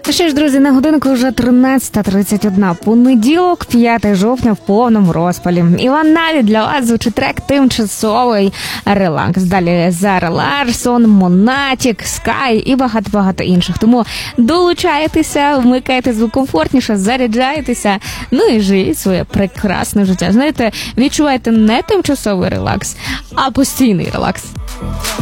Що ж, друзі, на годинку вже 13:31. Понеділок, 5 жовтня в повному розпалі. Іван Наві для вас звучить трек «Тимчасовий релакс». Далі Зара Ларсон, Монатік, Скай і багато-багато інших. Тому долучайтеся, вмикайте звук комфортніше, заряджайтеся, ну і живіть своє прекрасне життя. Знаєте, відчувайте не тимчасовий релакс, а постійний релакс.